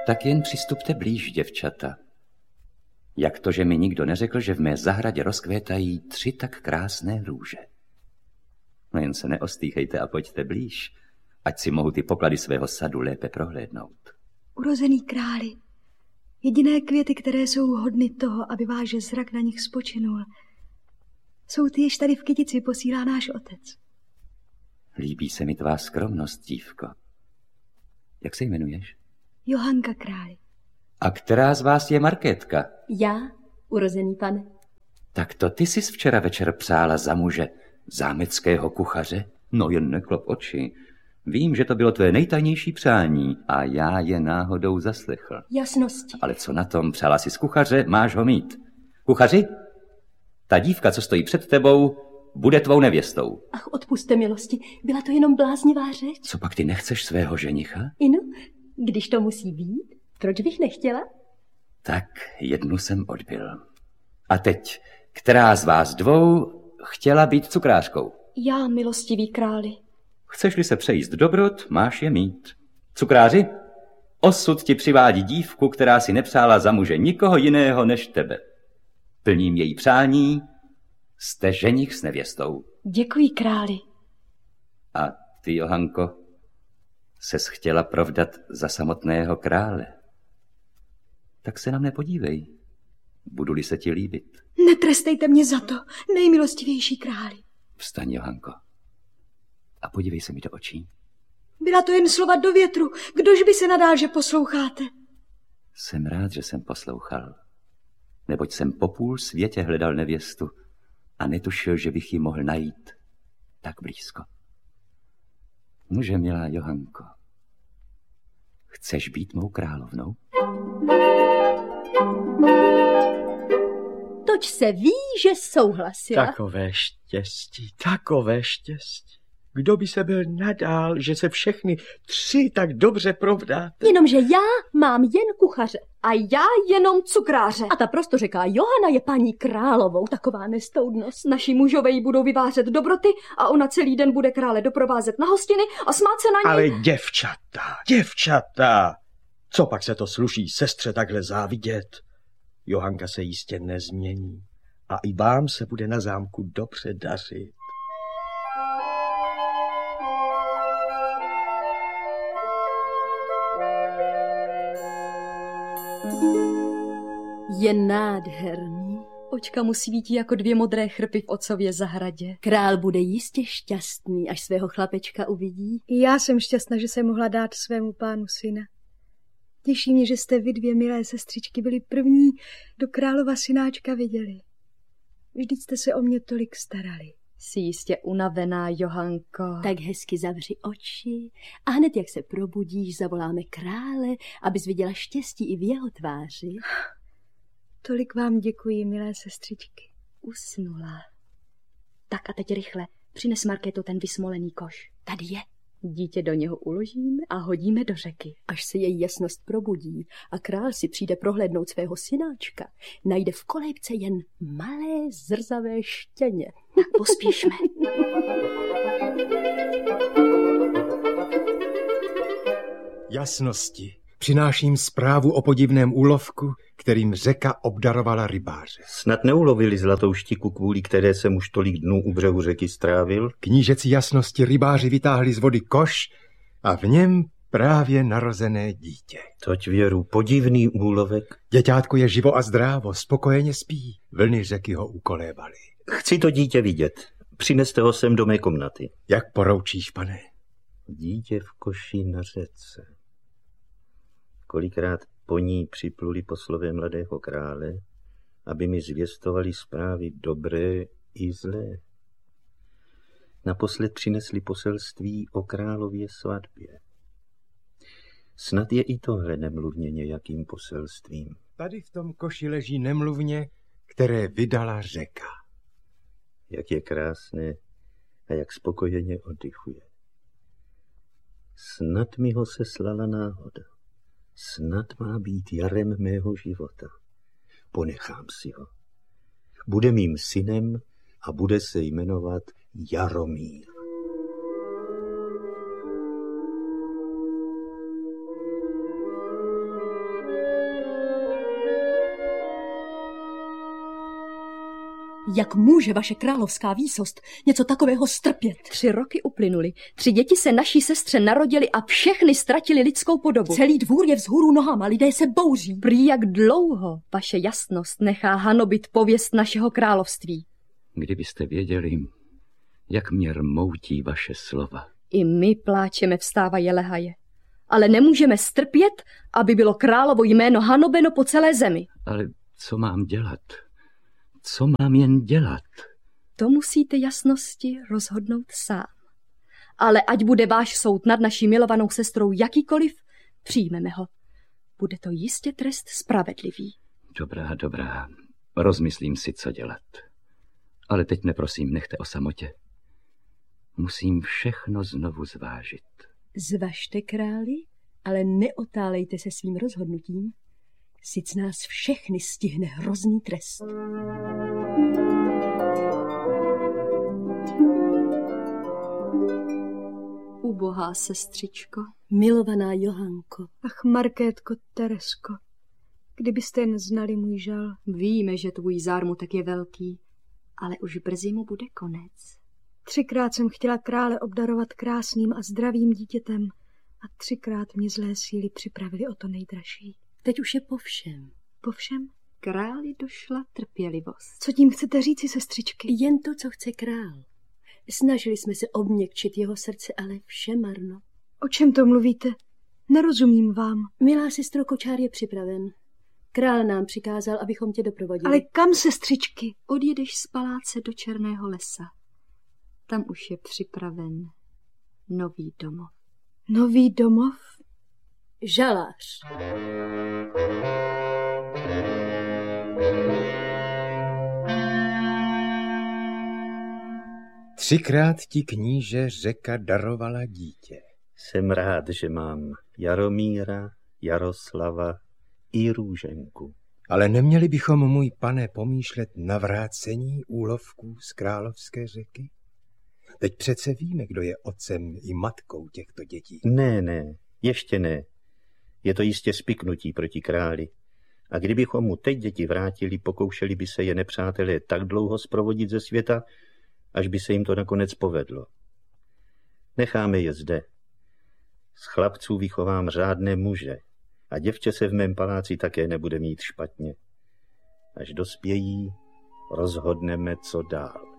Tak jen přistupte blíž, děvčata. Jak to, že mi nikdo neřekl, že v mé zahradě rozkvétají 3 tak krásné růže? No jen se neostýchejte a pojďte blíž, ať si mohu ty poklady svého sadu lépe prohlédnout. Urozený králi, jediné květy, které jsou hodny toho, aby váš zrak na nich spočinul, jsou ty, jež tady v kytici posílá náš otec. Líbí se mi tvá skromnost, dívko. Jak se jmenuješ? Johanka, králi. A která z vás je Markétka? Já, urozený pane. Tak to ty jsi včera večer přála za muže zámeckého kuchaře? No jen neklop oči. Vím, že to bylo tvé nejtajnější přání a já je náhodou zaslechl. Jasnosti. Ale co na tom, přála si z kuchaře, máš ho mít. Kuchaři, ta dívka, co stojí před tebou, bude tvou nevěstou. Ach, odpusťte milosti, byla to jenom bláznivá řeč. Co pak ty nechceš svého ženicha? Inu, když to musí být, proč bych nechtěla? Tak jednu jsem odbyl. A teď, která z vás dvou chtěla být cukrářkou? Já, milostivý králi. Chceš-li se přejíst dobrot, máš je mít. Cukráři, osud ti přivádí dívku, která si nepřála za muže nikoho jiného než tebe. Plním její přání, jste ženich s nevěstou. Děkuji, králi. A ty, Johanko, ses chtěla provdat za samotného krále. Tak se na mne podívej, budu-li se ti líbit. Netrestejte mě za to, nejmilostivější králi. Vstaň, Johanko, a podívej se mi do očí. Byla to jen slova do větru, kdož by se nadál, že posloucháte? Jsem rád, že jsem poslouchal, neboť jsem po půl světě hledal nevěstu a netušil, že bych ji mohl najít tak blízko. Nože, milá Johanko, chceš být mou královnou? Toť se ví, že souhlasila. Takové štěstí. Kdo by se byl nadál, že se všechny 3 tak dobře provdáte? Jenomže já mám jen kuchaře. A já jenom cukráře. A ta prostořeká Johana je paní královou, taková nestoudnost. Naši mužové jí budou vyvářet dobroty a ona celý den bude krále doprovázet na hostiny a smát se na něj. Ale děvčata, co pak se to sluší sestře takhle závidět? Johanka se jistě nezmění a i vám se bude na zámku dobře dařit. Je nádherný. Očka mu svítí jako 2 modré chrpy v otcově zahradě. Král bude jistě šťastný, až svého chlapečka uvidí. I já jsem šťastná, že jsem mohla dát svému pánu syna. Těší mě, že jste vy 2 milé sestřičky byli první, do králova synáčka viděli. Vždyť jste se o mě tolik starali. Jsi jistě unavená, Johanko. Tak hezky zavři oči a hned jak se probudíš, zavoláme krále, abys viděla štěstí i v jeho tváři. Tolik vám děkuji, milé sestřičky. Usnula. Tak a teď rychle, přines Markéto ten vysmolený koš. Tady je. Dítě do něho uložíme a hodíme do řeky. Až se její jasnost probudí a král si přijde prohlédnout svého synáčka, najde v kolébce jen malé zrzavé štěně. Tak pospíšme. Jasnosti, přináším zprávu o podivném úlovku, kterým řeka obdarovala rybáře. Snad neulovili zlatou štiku, kvůli které jsem už tolik dnů u břehu řeky strávil? Knížecí jasnosti rybáři vytáhli z vody koš a v něm právě narozené dítě. Toť věru, podivný úlovek. Děťátko je živo a zdrávo, spokojeně spí. Vlny řeky ho ukolévaly. Chci to dítě vidět. Přineste ho sem do mé komnaty. Jak poroučíš, pane? Dítě v koši na řece. Kolikrát po ní připluli poslové mladého krále, aby mi zvěstovali zprávy dobré i zlé. Naposled přinesli poselství o králově svatbě. Snad je i tohle nemluvně nějakým poselstvím. Tady v tom koši leží nemluvně, které vydala řeka. Jak je krásné a jak spokojeně oddychuje. Snad mi ho seslala náhoda. Snad má být jarem mého života. Ponechám si ho. Bude mým synem a bude se jmenovat Jaromír. Jak může vaše královská výsost něco takového strpět? 3 roky uplynuly. 3 děti se naší sestře narodily a všechny ztratili lidskou podobu. Celý dvůr je vzhůru nohama, lidé se bouří. Prý jak dlouho vaše jasnost nechá hanobit pověst našeho království. Kdybyste věděli, jak mě rmoutí vaše slova. I my pláčeme vstávaje lehaje. Ale nemůžeme strpět, aby bylo královo jméno hanobeno po celé zemi. Ale co mám dělat? Co mám jen dělat? To musíte jasnosti rozhodnout sám. Ale ať bude váš soud nad naší milovanou sestrou jakýkoliv, přijmeme ho. Bude to jistě trest spravedlivý. Dobrá. Rozmyslím si, co dělat. Ale teď mě prosím nechte o samotě. Musím všechno znovu zvážit. Zvažte, králi, ale neotálejte se svým rozhodnutím. Sic nás všechny stihne hrozný trest. Ubohá sestřičko. Milovaná Johanko. Ach, Markétko, Teresko, kdybyste jen znali můj žal. Víme, že tvůj zármutek je velký, ale už brzy mu bude konec. 3krát jsem chtěla krále obdarovat krásným a zdravým dítětem a 3krát mě zlé síly připravili o to nejdražší. Teď už je po všem. Po všem? Králi došla trpělivost. Co tím chcete říci, sestřičky? Jen to, co chce král. Snažili jsme se obměkčit jeho srdce, ale vše marno. O čem to mluvíte? Nerozumím vám. Milá sestro, kočár je připraven. Král nám přikázal, abychom tě doprovodili. Ale kam, sestřičky? Odjedeš z paláce do Černého lesa. Tam už je připraven nový domov. Nový domov? Žalář. Třikrát ti, kníže, řeka darovala dítě. Jsem rád, že mám Jaromíra, Jaroslava i Růženku. Ale neměli bychom, můj pane, pomýšlet na vrácení úlovků z královské řeky? Teď přece víme, kdo je otcem i matkou těchto dětí. Ne, ještě ne. Je to jistě spiknutí proti králi. A kdybychom mu teď děti vrátili, pokoušeli by se je nepřátelé tak dlouho zprovodit ze světa, až by se jim to nakonec povedlo. Necháme je zde. Z chlapců vychovám řádné muže a děvče se v mém paláci také nebude mít špatně. Až dospějí, rozhodneme, co dál.